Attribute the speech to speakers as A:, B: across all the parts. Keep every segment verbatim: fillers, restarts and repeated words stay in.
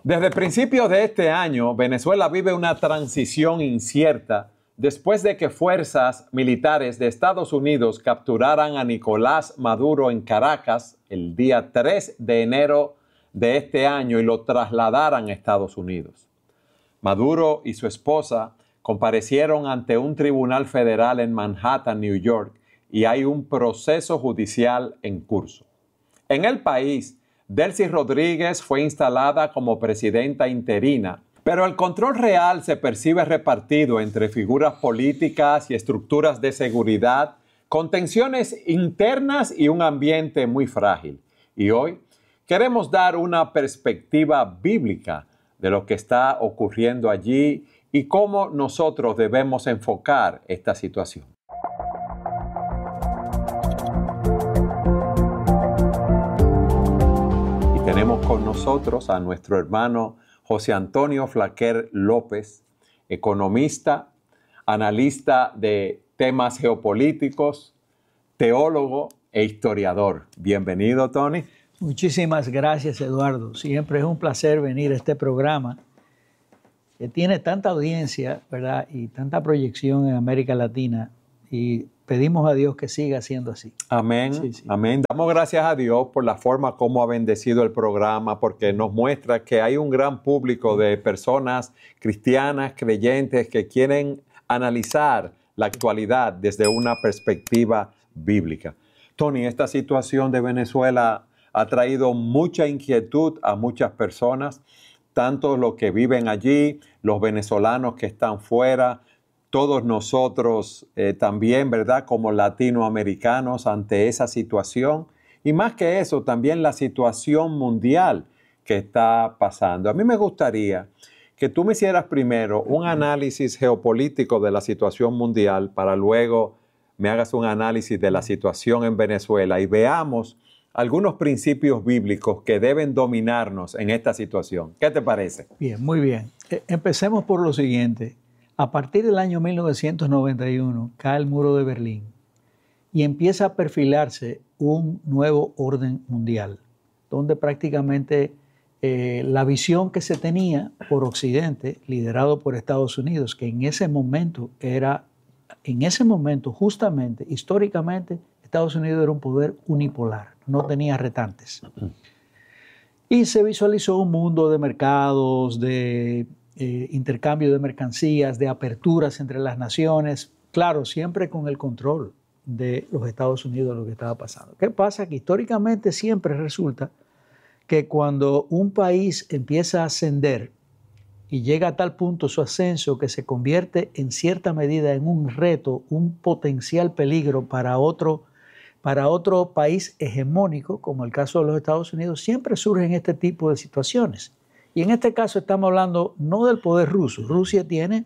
A: Desde principios de este año, Venezuela vive una transición incierta después de que fuerzas militares de Estados Unidos capturaran a Nicolás Maduro en Caracas el día tres de enero de este año y lo trasladaran a Estados Unidos. Maduro y su esposa comparecieron ante un tribunal federal en Manhattan, New York, y hay un proceso judicial en curso. En el país, Delcy Rodríguez fue instalada como presidenta interina, pero el control real se percibe repartido entre figuras políticas y estructuras de seguridad, con tensiones internas y un ambiente muy frágil. Y hoy queremos dar una perspectiva bíblica de lo que está ocurriendo allí y cómo nosotros debemos enfocar esta situación. Y tenemos con nosotros a nuestro hermano José Antonio Flaquer López, economista, analista de temas geopolíticos, teólogo e historiador. Bienvenido, Tony.
B: Muchísimas gracias, Eduardo. Siempre es un placer venir a este programa que tiene tanta audiencia, ¿verdad? Y tanta proyección en América Latina. Y pedimos a Dios que siga siendo así.
A: Amén,
B: sí, sí.
A: amén. Damos gracias a Dios por la forma como ha bendecido el programa, porque nos muestra que hay un gran público de personas cristianas, creyentes, que quieren analizar la actualidad desde una perspectiva bíblica. Tony, esta situación de Venezuela ha traído mucha inquietud a muchas personas, tanto los que viven allí, los venezolanos que están fuera, todos nosotros eh, también, ¿verdad?, como latinoamericanos ante esa situación. Y más que eso, también la situación mundial que está pasando. A mí me gustaría que tú me hicieras primero un análisis geopolítico de la situación mundial para luego me hagas un análisis de la situación en Venezuela y veamos algunos principios bíblicos que deben dominarnos en esta situación. ¿Qué te parece?
B: Bien, muy bien. Empecemos por lo siguiente. A partir del año mil novecientos noventa y uno cae el muro de Berlín y empieza a perfilarse un nuevo orden mundial, donde prácticamente eh, la visión que se tenía por Occidente, liderado por Estados Unidos, que en ese momento era, en ese momento justamente, históricamente, Estados Unidos era un poder unipolar, no tenía retantes. Y se visualizó un mundo de mercados, de eh, intercambio de mercancías, de aperturas entre las naciones, claro, siempre con el control de los Estados Unidos de lo que estaba pasando. ¿Qué pasa? Que históricamente siempre resulta que cuando un país empieza a ascender y llega a tal punto su ascenso que se convierte en cierta medida en un reto, un potencial peligro para otro Para otro país hegemónico, como el caso de los Estados Unidos, siempre surgen este tipo de situaciones. Y en este caso estamos hablando no del poder ruso. Rusia tiene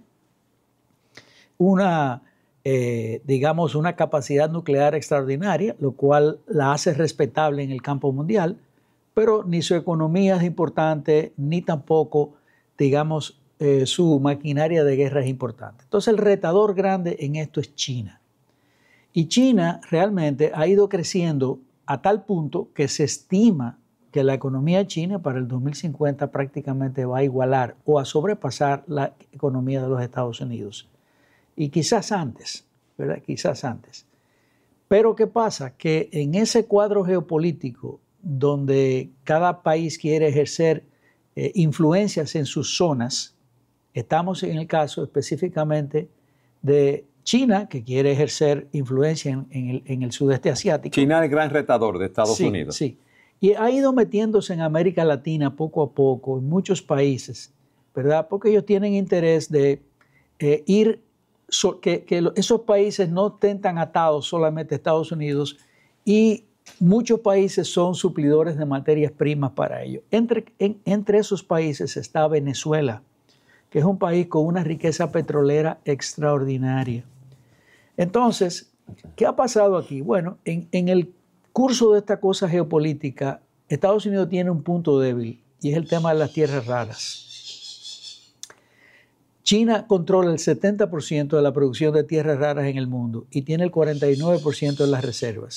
B: una, eh, digamos, una capacidad nuclear extraordinaria, lo cual la hace respetable en el campo mundial, pero ni su economía es importante, ni tampoco, digamos, eh, su maquinaria de guerra es importante. Entonces el retador grande en esto es China. Y China realmente ha ido creciendo a tal punto que se estima que la economía china para el dos mil cincuenta prácticamente va a igualar o a sobrepasar la economía de los Estados Unidos. Y quizás antes, ¿verdad? Quizás antes. Pero ¿qué pasa? Que en ese cuadro geopolítico donde cada país quiere ejercer eh, influencias en sus zonas, estamos en el caso específicamente de China, que quiere ejercer influencia en, en, el, en el sudeste asiático.
A: China es el gran retador de Estados
B: sí,
A: Unidos.
B: Sí, y ha ido metiéndose en América Latina poco a poco, en muchos países, ¿verdad? Porque ellos tienen interés de eh, ir, so, que, que esos países no estén tan atados solamente a Estados Unidos y muchos países son suplidores de materias primas para ellos. Entre, en, entre esos países está Venezuela, que es un país con una riqueza petrolera extraordinaria. Entonces, ¿qué ha pasado aquí? Bueno, en, en el curso de esta cosa geopolítica, Estados Unidos tiene un punto débil y es el tema de las tierras raras. China controla el setenta por ciento de la producción de tierras raras en el mundo y tiene el cuarenta y nueve por ciento de las reservas.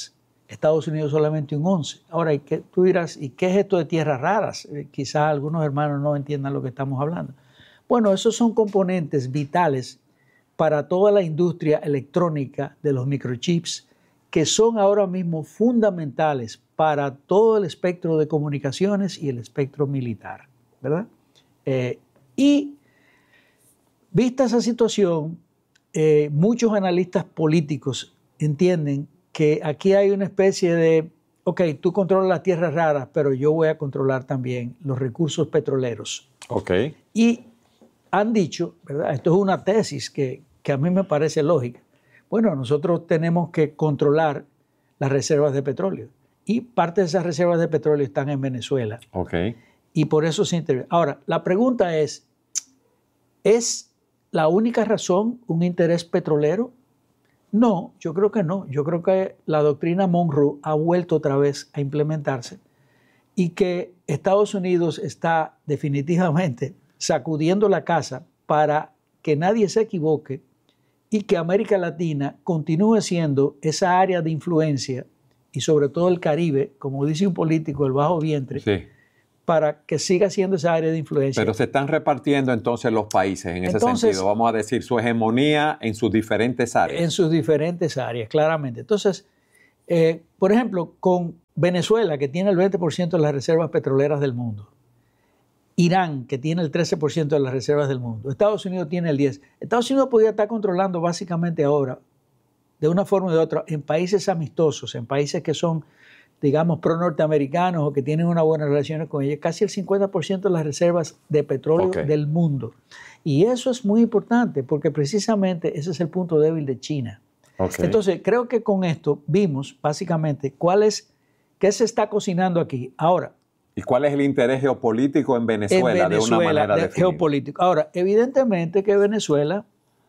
B: Estados Unidos solamente un once por ciento. Ahora, ¿y qué, tú dirás, ¿y qué es esto de tierras raras? Eh, quizás algunos hermanos no entiendan lo que estamos hablando. Bueno, esos son componentes vitales para toda la industria electrónica de los microchips, que son ahora mismo fundamentales para todo el espectro de comunicaciones y el espectro militar, ¿verdad? Eh, y vista esa situación, eh, muchos analistas políticos entienden que aquí hay una especie de, ok, tú controlas las tierras raras, pero yo voy a controlar también los recursos petroleros.
A: Ok.
B: Y han dicho, ¿verdad? Esto es una tesis que, que a mí me parece lógica. Bueno, nosotros tenemos que controlar las reservas de petróleo. Y parte de esas reservas de petróleo están en Venezuela.
A: Ok.
B: Y por eso se interviene. Ahora, la pregunta es, ¿es la única razón un interés petrolero? No, yo creo que no. Yo creo que la doctrina Monroe ha vuelto otra vez a implementarse y que Estados Unidos está definitivamente sacudiendo la casa para que nadie se equivoque y que América Latina continúe siendo esa área de influencia y sobre todo el Caribe, como dice un político, el bajo vientre, sí, para que siga siendo esa área de influencia.
A: Pero se están repartiendo entonces los países en ese
B: entonces,
A: sentido, vamos a decir, su hegemonía en sus diferentes áreas.
B: En sus diferentes áreas, claramente. Entonces, eh, por ejemplo, con Venezuela, que tiene el veinte por ciento de las reservas petroleras del mundo, Irán, que tiene el trece por ciento de las reservas del mundo, Estados Unidos tiene el diez por ciento. Estados Unidos podría estar controlando básicamente ahora, de una forma o de otra, en países amistosos, en países que son, digamos, pro-norteamericanos o que tienen una buena relación con ellos, casi el cincuenta por ciento de las reservas de petróleo okay. del mundo. Y eso es muy importante porque precisamente ese es el punto débil de China. Okay. Entonces, creo que con esto vimos básicamente cuál es, qué se está cocinando aquí. Ahora,
A: ¿y cuál es el interés geopolítico en Venezuela, en Venezuela de una manera de definida?
B: Geopolítico. Ahora, evidentemente que Venezuela,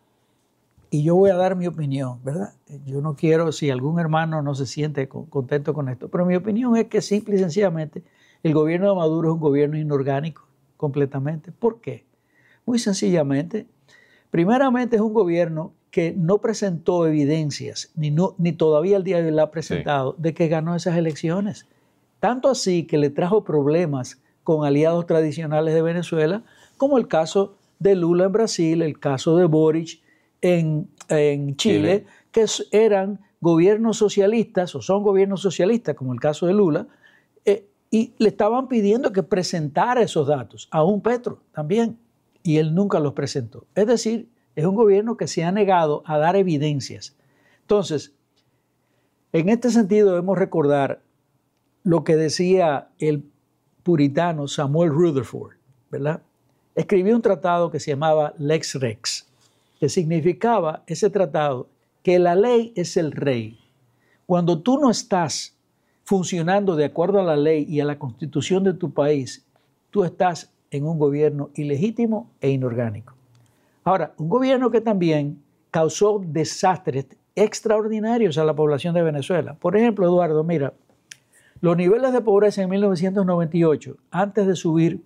B: y yo voy a dar mi opinión, ¿verdad? Yo no quiero, si algún hermano no se siente contento con esto, pero mi opinión es que simple y sencillamente el gobierno de Maduro es un gobierno inorgánico completamente. ¿Por qué? Muy sencillamente, primeramente es un gobierno que no presentó evidencias, ni, no, ni todavía al día de hoy la ha presentado, sí, de que ganó esas elecciones. Tanto así que le trajo problemas con aliados tradicionales de Venezuela, como el caso de Lula en Brasil, el caso de Boric en, en Chile, Chile, que eran gobiernos socialistas o son gobiernos socialistas, como el caso de Lula, eh, y le estaban pidiendo que presentara esos datos, aún Petro también, y él nunca los presentó. Es decir, es un gobierno que se ha negado a dar evidencias. Entonces, en este sentido debemos recordar lo que decía el puritano Samuel Rutherford, ¿verdad? Escribió un tratado que se llamaba Lex Rex, que significaba ese tratado que la ley es el rey. Cuando tú no estás funcionando de acuerdo a la ley y a la constitución de tu país, tú estás en un gobierno ilegítimo e inorgánico. Ahora, un gobierno que también causó desastres extraordinarios a la población de Venezuela. Por ejemplo, Eduardo, mira, los niveles de pobreza en mil novecientos noventa y ocho, antes de subir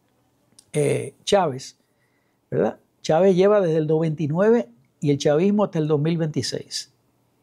B: eh, Chávez, ¿verdad? Chávez lleva desde el noventa y nueve y el chavismo hasta el dos mil veintiséis.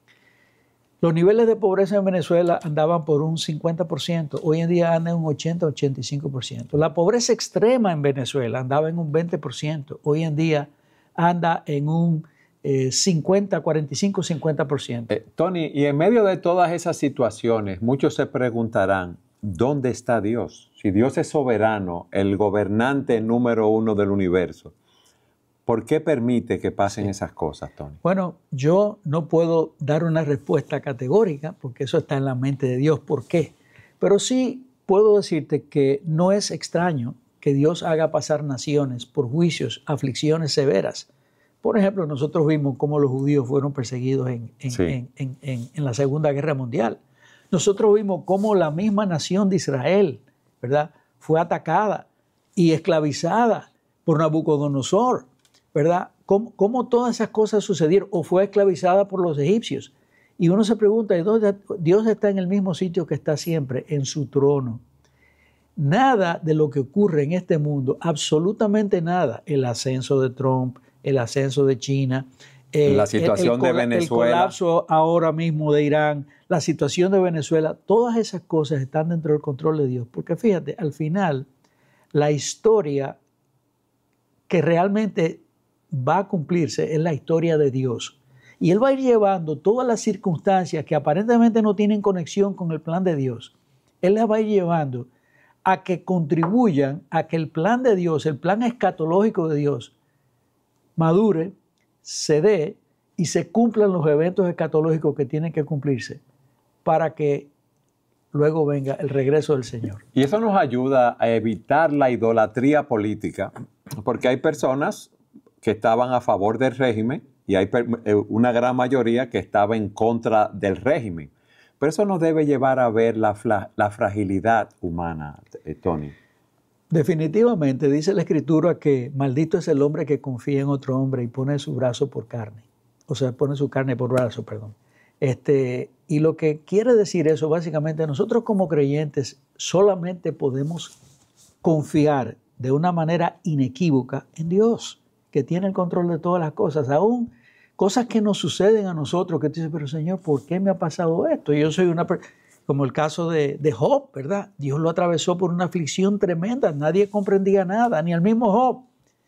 B: Los niveles de pobreza en Venezuela andaban por un cincuenta por ciento, hoy en día andan en un ochenta a ochenta y cinco por ciento. La pobreza extrema en Venezuela andaba en un veinte por ciento, hoy en día anda en un Eh, cincuenta, cuarenta y cinco, cincuenta por ciento.
A: Eh, Tony, y en medio de todas esas situaciones, muchos se preguntarán, ¿dónde está Dios? Si Dios es soberano, el gobernante número uno del universo, ¿por qué permite que pasen sí. esas cosas, Tony?
B: Bueno, yo no puedo dar una respuesta categórica, porque eso está en la mente de Dios, ¿por qué? Pero sí puedo decirte que no es extraño que Dios haga pasar naciones por juicios, aflicciones severas. Por ejemplo, nosotros vimos cómo los judíos fueron perseguidos en, en, sí. en, en, en, en la Segunda Guerra Mundial. Nosotros vimos cómo la misma nación de Israel, ¿verdad?, fue atacada y esclavizada por Nabucodonosor, ¿verdad? Cómo, cómo todas esas cosas sucedieron, o fue esclavizada por los egipcios. Y uno se pregunta, Dios está en el mismo sitio que está siempre, en su trono. Nada de lo que ocurre en este mundo, absolutamente nada, el ascenso de Trump, el ascenso de China, eh,
A: la situación
B: el, el,
A: de Venezuela,
B: el colapso ahora mismo de Irán, la situación de Venezuela, todas esas cosas están dentro del control de Dios. Porque fíjate, al final, la historia que realmente va a cumplirse es la historia de Dios. Y Él va a ir llevando todas las circunstancias que aparentemente no tienen conexión con el plan de Dios. Él las va a ir llevando a que contribuyan a que el plan de Dios, el plan escatológico de Dios, madure, se dé y se cumplan los eventos escatológicos que tienen que cumplirse para que luego venga el regreso del Señor.
A: Y eso nos ayuda a evitar la idolatría política, porque hay personas que estaban a favor del régimen y hay una gran mayoría que estaba en contra del régimen. Pero eso nos debe llevar a ver la, la fragilidad humana, Tony.
B: Definitivamente, dice la Escritura que maldito es el hombre que confía en otro hombre y pone su brazo por carne. O sea, pone su carne por brazo, perdón. Este, y lo que quiere decir eso, básicamente, nosotros como creyentes solamente podemos confiar de una manera inequívoca en Dios, que tiene el control de todas las cosas, aún cosas que nos suceden a nosotros, que tú dices, pero Señor, ¿por qué me ha pasado esto? Yo soy una persona, como el caso de, de Job, ¿verdad? Dios lo atravesó por una aflicción tremenda, nadie comprendía nada, ni el mismo Job.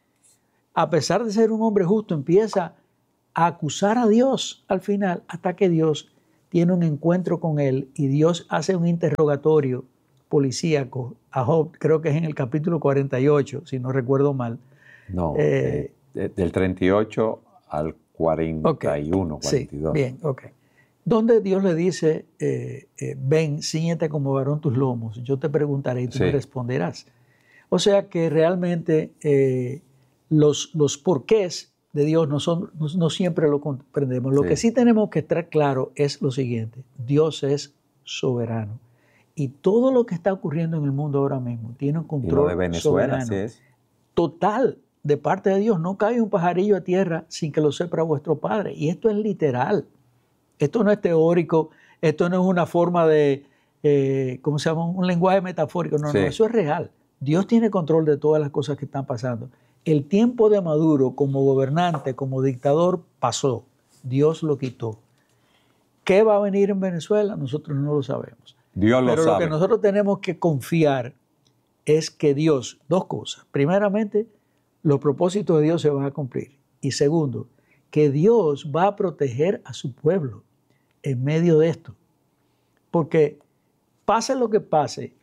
B: A pesar de ser un hombre justo, empieza a acusar a Dios al final, hasta que Dios tiene un encuentro con él y Dios hace un interrogatorio policíaco a Job, creo que es en el capítulo cuarenta y ocho, si no recuerdo mal.
A: No, eh, eh, del treinta y ocho al cuarenta y uno,
B: okay,
A: cuarenta y dos.
B: Sí, bien, ok. Donde Dios le dice, eh, eh, ven, ciñete como varón tus lomos, yo te preguntaré y tú sí me responderás. O sea que realmente eh, los, los porqués de Dios no, son, no, no siempre lo comprendemos. Lo sí. que sí tenemos que estar claro es lo siguiente, Dios es soberano. Y todo lo que está ocurriendo en el mundo ahora mismo tiene un control
A: y lo de Venezuela,
B: soberano
A: sí es.
B: total de parte de Dios. No cae un pajarillo a tierra sin que lo sepa vuestro Padre. Y esto es literal. Esto no es teórico. Esto no es una forma de, eh, ¿cómo se llama? Un lenguaje metafórico. No, sí. no, eso es real. Dios tiene control de todas las cosas que están pasando. El tiempo de Maduro como gobernante, como dictador, pasó. Dios lo quitó. ¿Qué va a venir en Venezuela? Nosotros no lo sabemos.
A: Dios lo
B: Pero
A: sabe.
B: Lo que nosotros tenemos que confiar es que Dios, dos cosas. Primeramente, los propósitos de Dios se van a cumplir. Y segundo, que Dios va a proteger a su pueblo en medio de esto. Porque pase lo que pase,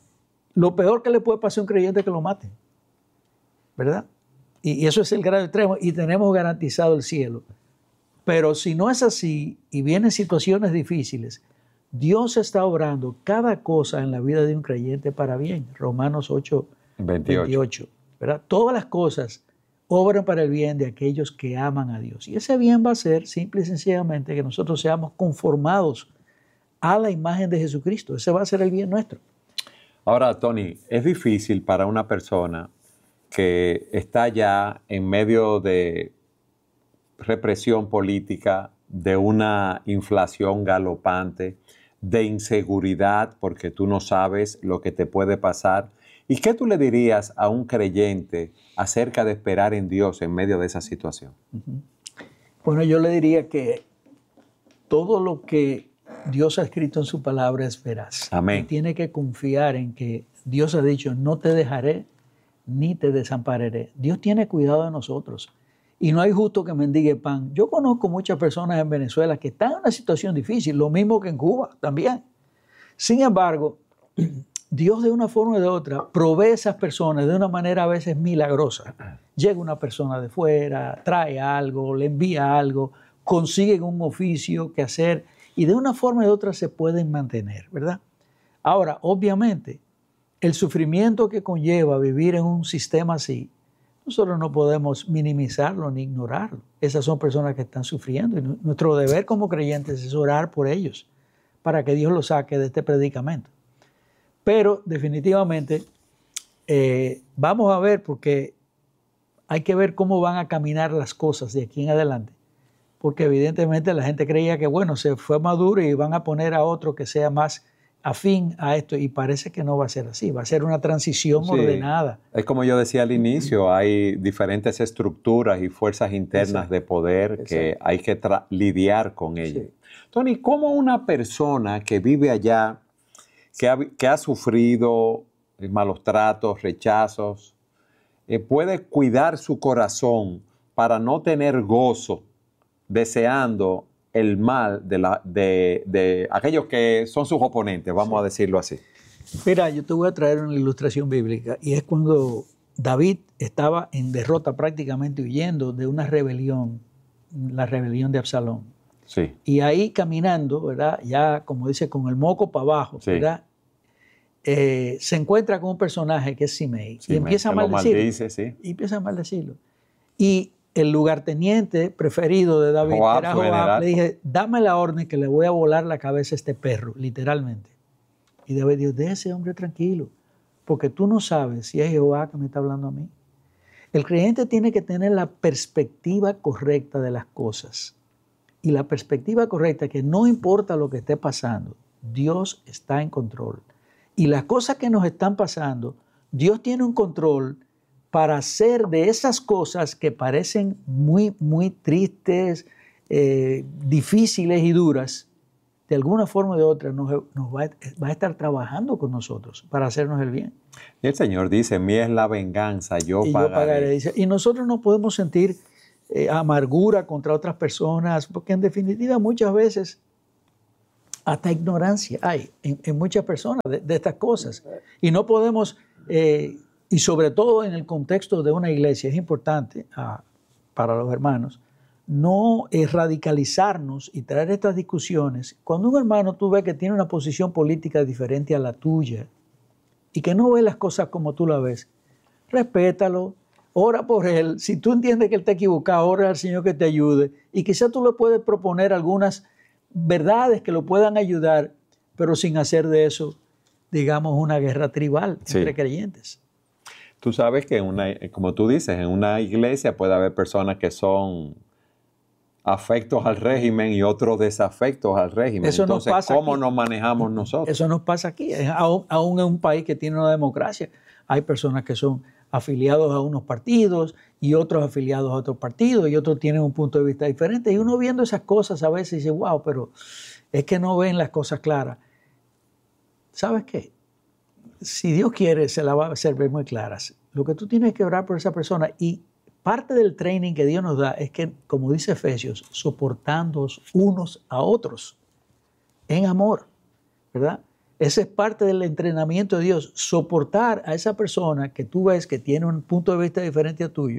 B: lo peor que le puede pasar a un creyente es que lo maten. ¿Verdad? Y, y eso es el grado extremo y tenemos garantizado el cielo. Pero si no es así y vienen situaciones difíciles, Dios está obrando cada cosa en la vida de un creyente para bien. Romanos ocho, veintiocho. ¿Verdad? Todas las cosas obran para el bien de aquellos que aman a Dios. Y ese bien va a ser simple y sencillamente que nosotros seamos conformados a la imagen de Jesucristo. Ese va a ser el bien nuestro.
A: Ahora, Tony, es difícil para una persona que está ya en medio de represión política, de una inflación galopante, de inseguridad porque tú no sabes lo que te puede pasar. ¿Y qué tú le dirías a un creyente acerca de esperar en Dios en medio de esa situación?
B: Uh-huh. Bueno, yo le diría que todo lo que Dios ha escrito en su palabra es veraz.
A: Amén.
B: Y tiene que confiar en que Dios ha dicho, no te dejaré ni te desampararé. Dios tiene cuidado de nosotros. Y no hay justo que mendigue pan. Yo conozco muchas personas en Venezuela que están en una situación difícil, lo mismo que en Cuba también. Sin embargo, Dios de una forma o de otra provee a esas personas de una manera a veces milagrosa. Llega una persona de fuera, trae algo, le envía algo, consiguen un oficio que hacer y de una forma o de otra se pueden mantener, ¿verdad? Ahora, obviamente, el sufrimiento que conlleva vivir en un sistema así, nosotros no podemos minimizarlo ni ignorarlo. Esas son personas que están sufriendo y nuestro deber como creyentes es orar por ellos para que Dios los saque de este predicamento. Pero definitivamente eh, vamos a ver porque hay que ver cómo van a caminar las cosas de aquí en adelante. Porque evidentemente la gente creía que bueno, se fue Maduro y van a poner a otro que sea más afín a esto y parece que no va a ser así, va a ser una transición sí, ordenada.
A: Es como yo decía al inicio, hay diferentes estructuras y fuerzas internas Exacto. de poder Exacto. que hay que lidiar con ellas. Sí. Tony, ¿cómo una persona que vive allá, que ha, que ha sufrido malos tratos, rechazos, eh, puede cuidar su corazón para no tener gozo deseando el mal de, la, de, de aquellos que son sus oponentes, vamos sí. a decirlo así?
B: Mira, yo te voy a traer una ilustración bíblica y es cuando David estaba en derrota, prácticamente huyendo de una rebelión, la rebelión de Absalón.
A: Sí.
B: Y ahí caminando, ¿verdad? Ya como dice, con el moco para abajo, sí. ¿verdad? Eh, se encuentra con un personaje que es Simei sí, y empieza a maldecirlo. Maldice, sí. Y empieza a maldecirlo. Y el lugarteniente preferido de David, Joab, era Joab, le dije, dame la orden que le voy a volar la cabeza a este perro, literalmente. Y David dijo, deje ese hombre tranquilo, porque tú no sabes si es Jehová que me está hablando a mí. El creyente tiene que tener la perspectiva correcta de las cosas. Y la perspectiva correcta es que no importa lo que esté pasando, Dios está en control. Y las cosas que nos están pasando, Dios tiene un control para hacer de esas cosas que parecen muy, muy tristes, eh, difíciles y duras, de alguna forma o de otra nos, nos va, va a estar trabajando con nosotros para hacernos el bien.
A: Y el Señor dice, mía es la venganza, yo
B: y
A: pagaré.
B: Yo pagaré dice, y nosotros no podemos sentir eh, amargura contra otras personas, porque en definitiva muchas veces hasta ignorancia hay en, en muchas personas de, de estas cosas. Y no podemos... Eh, Y sobre todo en el contexto de una iglesia, es importante ah, para los hermanos, no eh, radicalizarnos y traer estas discusiones. Cuando un hermano tú ves que tiene una posición política diferente a la tuya y que no ve las cosas como tú las ves, respétalo, ora por él. Si tú entiendes que él está equivocado, ora al Señor que te ayude. Y quizás tú le puedes proponer algunas verdades que lo puedan ayudar, pero sin hacer de eso, digamos, una guerra tribal sí. entre creyentes.
A: Tú sabes que, en una, como tú dices, en una iglesia puede haber personas que son afectos al régimen y otros desafectos al régimen.
B: Eso
A: Entonces,
B: nos pasa
A: ¿cómo
B: aquí.
A: nos manejamos nosotros?
B: Eso nos pasa aquí. Aún, aún en un país que tiene una democracia, hay personas que son afiliados a unos partidos y otros afiliados a otros partidos y otros tienen un punto de vista diferente. Y uno viendo esas cosas a veces dice, wow, pero es que no ven las cosas claras. ¿Sabes qué? Si Dios quiere, se la va a hacer ver muy claras. Lo que tú tienes que orar por esa persona y parte del training que Dios nos da es que, como dice Efesios, soportándoos unos a otros en amor, ¿verdad? Ese es parte del entrenamiento de Dios, soportar a esa persona que tú ves que tiene un punto de vista diferente a tuyo,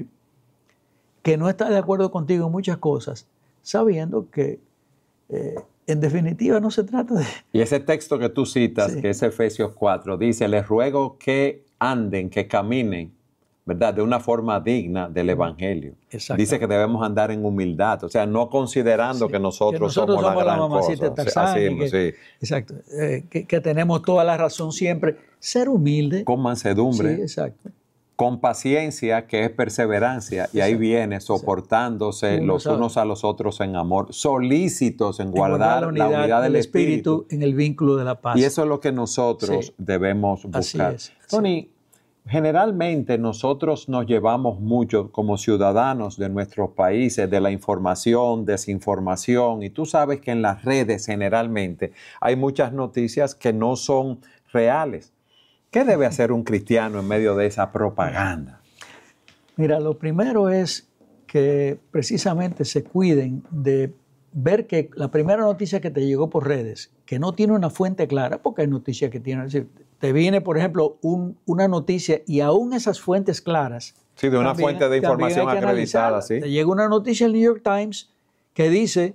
B: que no está de acuerdo contigo en muchas cosas, sabiendo que eh, en definitiva no se trata de...
A: Y ese texto que tú citas, sí. que es Efesios cuatro, dice, les ruego que anden, que caminen, ¿verdad? De una forma digna del Evangelio. Dice que debemos andar en humildad, o sea, no considerando sí. que, nosotros que nosotros somos, somos la, gran la mamacita cosa.
B: Tarzán,
A: Así,
B: que,
A: sí.
B: Exacto. Eh, que, que tenemos toda la razón siempre. Ser humilde.
A: Con mansedumbre.
B: Sí, exacto.
A: Con paciencia, que es perseverancia, exacto. Y ahí viene soportándose unos los unos a los otros en amor, solícitos en guardar, en guardar la unidad, la unidad del, del espíritu, espíritu
B: en el vínculo de la paz.
A: Y eso es lo que nosotros sí. debemos buscar.
B: Así es, así
A: Tony, generalmente nosotros nos llevamos mucho como ciudadanos de nuestros países de la información, desinformación, y tú sabes que en las redes generalmente hay muchas noticias que no son reales. ¿Qué debe hacer un cristiano en medio de esa propaganda?
B: Mira, lo primero es que precisamente se cuiden de ver que la primera noticia que te llegó por redes, que no tiene una fuente clara, porque hay noticias que tienen, es decir, te viene, por ejemplo, un, una noticia y aún esas fuentes claras.
A: Sí, de una
B: también,
A: fuente de información acreditada, sí.
B: Te llega una noticia del New York Times que dice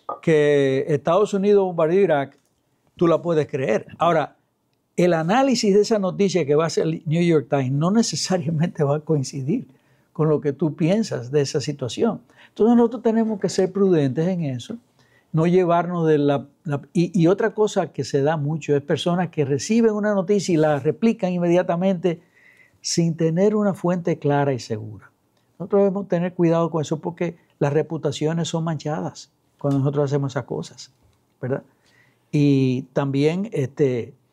B: que Estados Unidos bombardeó Irak, tú la puedes creer. Ahora, el análisis de esa noticia que va a hacer el New York Times no necesariamente va a coincidir con lo que tú piensas de esa situación. Entonces nosotros tenemos que ser prudentes en eso, no llevarnos de la... la y, y otra cosa que se da mucho es personas que reciben una noticia y la replican inmediatamente sin tener una fuente clara y segura. Nosotros debemos tener cuidado con eso porque las reputaciones son manchadas cuando nosotros hacemos esas cosas, ¿verdad? Y también... este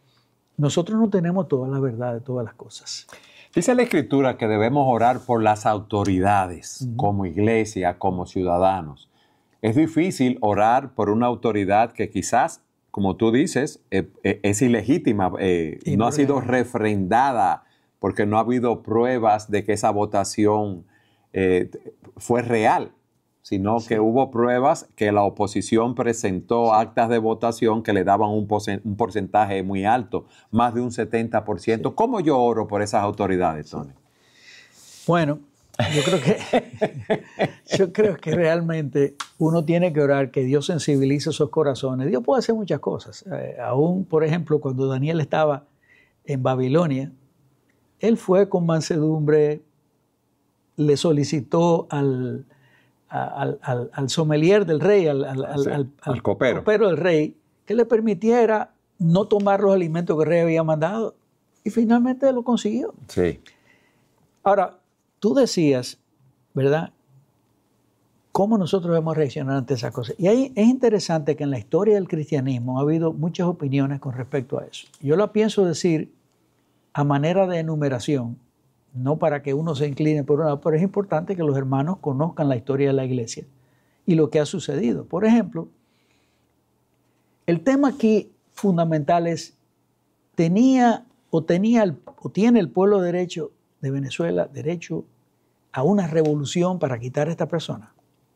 B: nosotros no tenemos toda la verdad de todas las cosas.
A: Dice la Escritura que debemos orar por las autoridades, uh-huh. como iglesia, como ciudadanos. Es difícil orar por una autoridad que quizás, como tú dices, eh, eh, es ilegítima, eh, no ha sido refrendada porque no ha habido pruebas de que esa votación eh, fue real, sino sí. que hubo pruebas que la oposición presentó sí. actas de votación que le daban un, un porcentaje muy alto, más de un setenta por ciento. Sí. ¿Cómo yo oro por esas autoridades, Tony?
B: Bueno, yo creo que yo creo que realmente uno tiene que orar que Dios sensibilice esos corazones. Dios puede hacer muchas cosas. Eh, aún, por ejemplo, cuando Daniel estaba en Babilonia, él fue con mansedumbre, le solicitó al, al, al, al sommelier del rey, al, al,
A: sí,
B: al, al,
A: al copero.
B: copero del rey, que le permitiera no tomar los alimentos que el rey había mandado. Y finalmente lo consiguió.
A: Sí.
B: Ahora, tú decías, ¿verdad?, cómo nosotros debemos reaccionar ante esas cosas. Y ahí es interesante que en la historia del cristianismo ha habido muchas opiniones con respecto a eso. Yo la pienso decir a manera de enumeración, no para que uno se incline por una, pero es importante que los hermanos conozcan la historia de la iglesia y lo que ha sucedido. Por ejemplo, el tema aquí fundamental es, ¿tenía o, tenía el, o tiene el pueblo derecho de Venezuela derecho a una revolución para quitar a esta persona?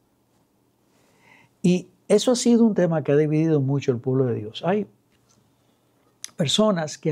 B: Y eso ha sido un tema que ha dividido mucho el pueblo de Dios. Hay personas que